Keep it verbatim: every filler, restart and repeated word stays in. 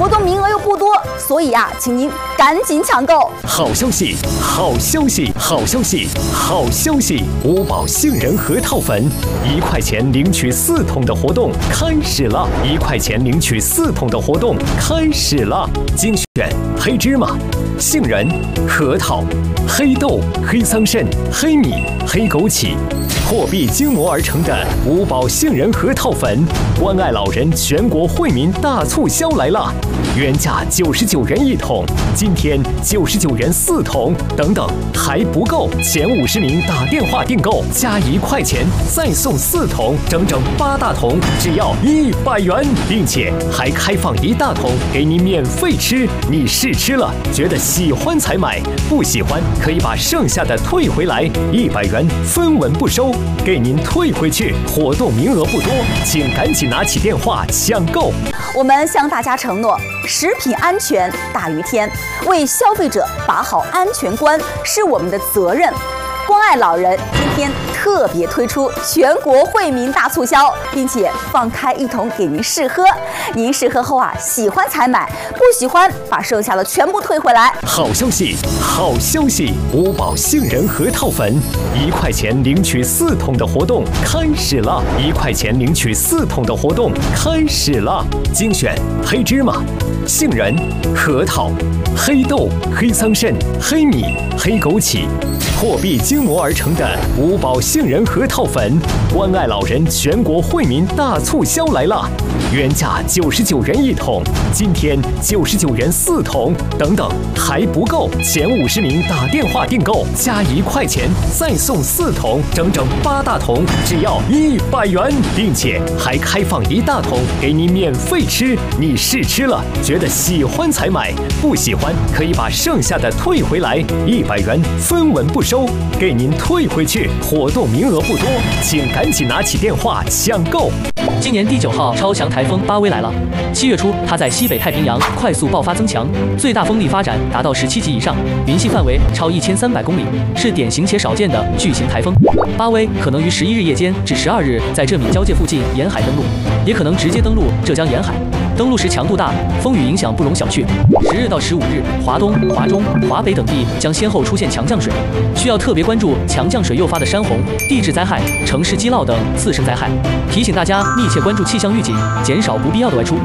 活动名额又不多，所以啊，请您赶紧抢购。 好消息，好消息，好消息，好消息！五宝杏仁核桃粉，一块钱领取四桶的活动开始了！一块钱领取四桶的活动开始了！精选黑芝麻、杏仁、核桃、黑豆、黑桑葚、黑米、黑枸杞，货币精磨而成的五宝杏仁核桃粉，关爱老人全国惠民大促销来了！原价九十九元一桶，今天九十九元四桶，等等还不够，前五十名打电话订购加一块钱再送四桶，整整八大桶，只要一百元，并且还开放一大桶给你免费吃。你试吃了，觉得喜欢才买，不喜欢可以把剩下的退回来，一百元分文不收，给您退回去。活动名额不多，请赶紧拿起电话抢购。 我们向大家承诺，食品安全大于天，为消费者把好安全关是我们的责任。关爱老人今天特别推出全国惠民大促销，并且放开一桶给您试喝。您试喝后啊，喜欢才买，不喜欢把剩下的全部退回来。 好消息，好消息！五宝杏仁核桃粉，一块钱领取四桶的活动开始了！一块钱领取四桶的活动开始了！精选黑芝麻、杏仁、核桃、黑豆、黑桑葚、黑米、黑枸杞，货币精磨而成的五宝杏仁核桃粉，关爱老人全国惠民大促销来了！原价九十九元一桶，今天九十九元四桶，等等还不够，前五十名打电话订购加一块钱再送四桶，整整八大桶，只要一百元，并且还开放一大桶给你免费吃。你试吃了，觉得喜欢才买，不喜欢可以把剩下的退回来，一百元分文不收，给您退回去。活动名额不多，请赶紧拿起电话抢购。 今年第九号超强台风巴威来了。七月初，它在西北太平洋快速爆发增强，最大风力发展达到十七级以上，云系范围超一千三百公里，是典型且少见的巨型台风。巴威可能于十一日夜间至十二日在浙闽交界附近沿海登陆，也可能直接登陆浙江沿海。登陆时强度大，风雨影响不容小觑。十日到十五日，华东、华中、华北等地将先后出现强降水，需要特别关注强降水诱发的山洪、地质灾害、城市积涝等次生灾害。提醒大家密切关注气象预警，减少不必要的外出。